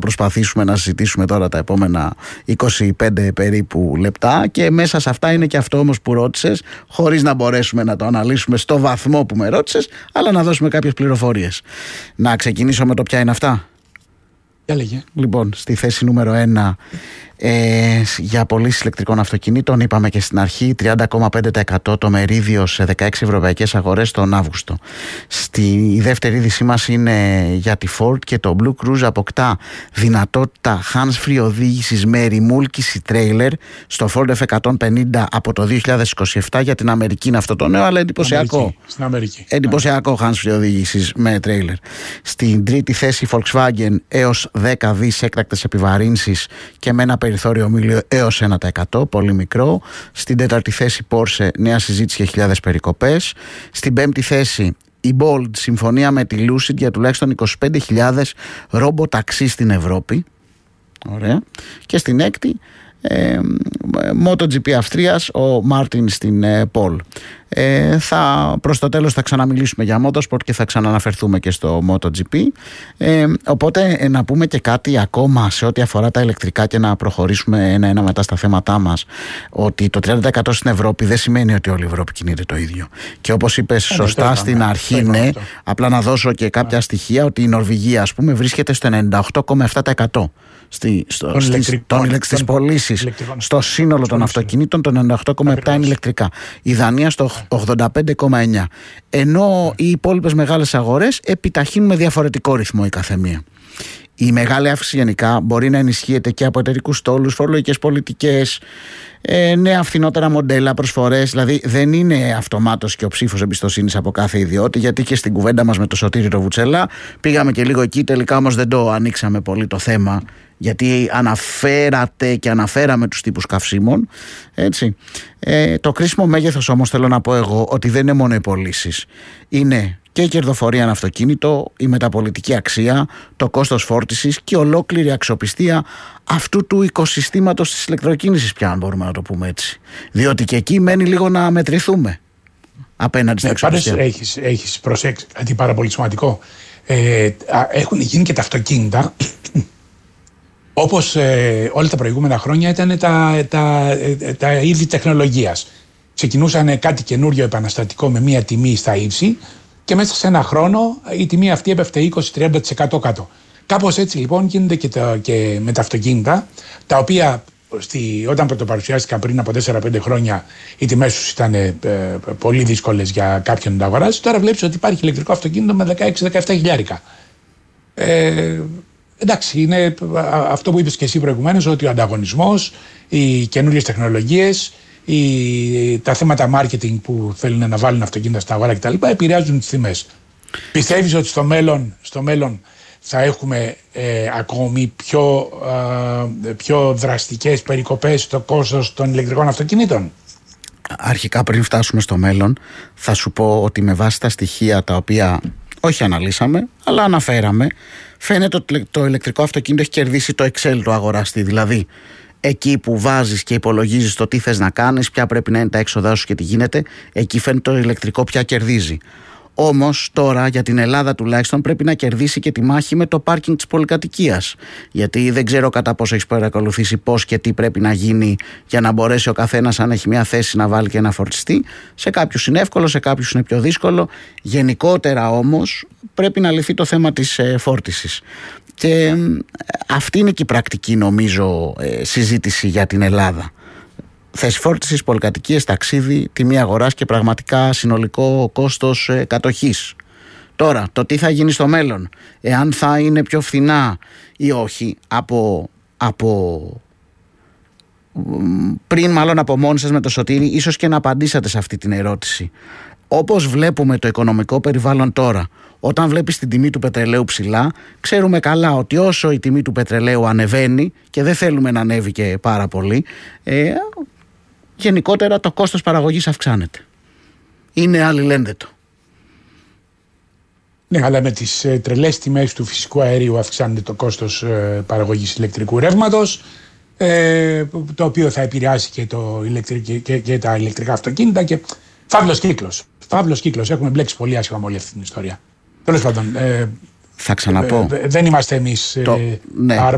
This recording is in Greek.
προσπαθήσουμε να συζητήσουμε τώρα τα επόμενα 25 περίπου λεπτά, και μέσα σε αυτά είναι και αυτό όμως που ρώτησες, χωρίς να μπορέσουμε να το αναλύσουμε στο βαθμό που με ρώτησες, αλλά να δώσουμε κάποιες πληροφορίες. Να ξεκινήσω με το ποια είναι αυτά. Λοιπόν, στη θέση νούμερο 1 για πωλήσεις ηλεκτρικών αυτοκινήτων, είπαμε και στην αρχή, 30,5% το μερίδιο σε 16 ευρωπαϊκές αγορές τον Αύγουστο. Η δεύτερη είδησή μας είναι για τη Ford, και το Blue Cruise αποκτά δυνατότητα hands-free οδήγησης με ρημούλκηση τρέιλερ στο Ford F-150 από το 2027. Για την Αμερική είναι αυτό το νέο, αλλά εντυπωσιακό. Στην Αμερική. Εντυπωσιακό hands-free οδήγησης με τρέιλερ. Στην τρίτη θέση Volkswagen, έως 10 δις έκτακτες επιβαρύνσεις και με ένα περιθώριο ομίλιο έως 1%, πολύ μικρό. Στην τέταρτη θέση Porsche, νέα συζήτηση για χιλιάδες περικοπές. Στην πέμπτη θέση η Bolt, συμφωνία με τη Lucid για τουλάχιστον 25.000 ρομποταξί στην Ευρώπη. Ωραία. Και στην έκτη MotoGP Αυστρίας, ο Μάρτιν στην Pole. Προς το τέλος θα ξαναμιλήσουμε για Motorsport και θα ξαναναφερθούμε και στο MotoGP. Οπότε να πούμε και κάτι ακόμα σε ό,τι αφορά τα ηλεκτρικά και να προχωρήσουμε ένα-ένα μετά στα θέματά μας, ότι το 30% στην Ευρώπη δεν σημαίνει ότι όλη η Ευρώπη κινείται το ίδιο. Και όπως είπες σωστά στην αρχή, ναι, απλά να δώσω και κάποια στοιχεία, ότι η Νορβηγία, ας πούμε, βρίσκεται στο 98,7% στις πωλήσεις. Στο σύνολο των αυτοκινήτων το 98,7% είναι ηλεκτρικά. Η Δανία στο 85,9%. Ενώ οι υπόλοιπες μεγάλες αγορές επιταχύνουν με διαφορετικό ρυθμό η καθεμία. Η μεγάλη αύξηση γενικά μπορεί να ενισχύεται και από εταιρικούς στόλους, φορολογικές πολιτικές, νέα φθηνότερα μοντέλα, προσφορές. Δηλαδή δεν είναι αυτομάτως και ο ψήφος εμπιστοσύνης από κάθε ιδιώτη, γιατί και στην κουβέντα μας με το Σωτήρη το Βουτσέλα πήγαμε και λίγο εκεί, τελικά όμως δεν το ανοίξαμε πολύ το θέμα, γιατί αναφέρατε και αναφέραμε τους τύπους καυσίμων, έτσι. Το κρίσιμο μέγεθος όμως, θέλω να πω εγώ, ότι δεν είναι μόνο οι πωλήσεις. Είναι και η κερδοφορία ένα αυτοκίνητο, η μεταπολιτική αξία, το κόστος φόρτισης και ολόκληρη αξιοπιστία αυτού του οικοσυστήματος της ηλεκτροκίνησης, πια αν μπορούμε να το πούμε έτσι. Διότι και εκεί μένει λίγο να μετρηθούμε απέναντι στην αξιοπιστία. Πάντως έχεις προσέξει κάτι πάρα πολύ σημαντικό. Έχουν γίνει και τα αυτοκίνητα όπως όλα τα προηγούμενα χρόνια ήταν τα είδη τεχνολογίας. Ξεκινούσαν κάτι καινούριο επαναστατικό με μία τιμή στα ύψη, και μέσα σε ένα χρόνο η τιμή αυτή έπεφτε 20-30% κάτω. Κάπως έτσι λοιπόν γίνεται και με τα αυτοκίνητα, τα οποία όταν πρωτοπαρουσιάστηκαν πριν από 4-5 χρόνια οι τιμές τους ήταν πολύ δύσκολες για κάποιον να τα αγοράσει. Τώρα βλέπεις ότι υπάρχει ηλεκτρικό αυτοκίνητο με 16-17 χιλιάρικα. Εντάξει, είναι αυτό που είπες και εσύ προηγουμένως, ότι ο ανταγωνισμός, οι καινούριες τεχνολογίες, τα θέματα marketing που θέλουν να βάλουν αυτοκίνητα στα αγορά κτλ. Επηρεάζουν τις τιμές. Πιστεύεις ότι στο μέλλον θα έχουμε ακόμη πιο δραστικές περικοπές στο κόστος των ηλεκτρικών αυτοκινήτων? Αρχικά, πριν φτάσουμε στο μέλλον, θα σου πω ότι με βάση τα στοιχεία τα οποία όχι αναλύσαμε, αλλά αναφέραμε, φαίνεται ότι το ηλεκτρικό αυτοκίνητο έχει κερδίσει το Excel του αγοραστή. Δηλαδή, εκεί που βάζεις και υπολογίζεις το τι θες να κάνεις, ποια πρέπει να είναι τα έξοδά σου και τι γίνεται, εκεί φαίνεται το ηλεκτρικό πια κερδίζει. Όμως τώρα για την Ελλάδα τουλάχιστον πρέπει να κερδίσει και τη μάχη με το πάρκινγκ της πολυκατοικίας. Γιατί δεν ξέρω κατά πόσο έχεις παρακολουθήσει πώς και τι πρέπει να γίνει για να μπορέσει ο καθένας, αν έχει μια θέση, να βάλει και να φορτιστεί. Σε κάποιους είναι εύκολο, σε κάποιους είναι πιο δύσκολο. Γενικότερα όμως πρέπει να λυθεί το θέμα της φόρτισης. Και αυτή είναι και η πρακτική, νομίζω, συζήτηση για την Ελλάδα. Θέση φόρτισης, πολυκατοικίες, ταξίδι, τιμή αγοράς και πραγματικά συνολικό κόστος κατοχής. Τώρα, το τι θα γίνει στο μέλλον, εάν θα είναι πιο φθηνά ή όχι, πριν μάλλον από μόνοι σας με το Σωτήρη, ίσως και να απαντήσατε σε αυτή την ερώτηση. Όπως βλέπουμε το οικονομικό περιβάλλον τώρα, όταν βλέπεις την τιμή του πετρελαίου ψηλά, ξέρουμε καλά ότι όσο η τιμή του πετρελαίου ανεβαίνει, και δεν θέλουμε να ανέβει και πάρα πολύ, γενικότερα το κόστος παραγωγής αυξάνεται. Είναι αλληλένδετο. Ναι, αλλά με τις τρελές τιμές του φυσικού αερίου αυξάνεται το κόστος παραγωγής ηλεκτρικού ρεύματος, το οποίο θα επηρεάσει και τα ηλεκτρικά αυτοκίνητα, και φαύλος κύκλος. Έχουμε μπλέξει πολύ άσχημα με όλη αυτή την ιστορία. Τέλος πάντων, θα ξαναπώ. Δεν είμαστε εμείς